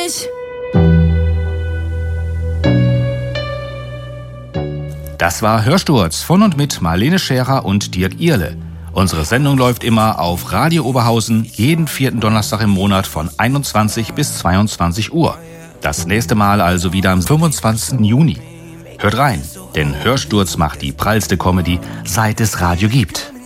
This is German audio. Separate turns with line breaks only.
nicht.
Das war Hörsturz von und mit Marlene Scherer und Dirk Ierle. Unsere Sendung läuft immer auf Radio Oberhausen jeden 4. Donnerstag im Monat von 21 bis 22 Uhr. Das nächste Mal also wieder am 25. Juni. Hört rein, denn Hörsturz macht die prallste Comedy, seit es Radio gibt.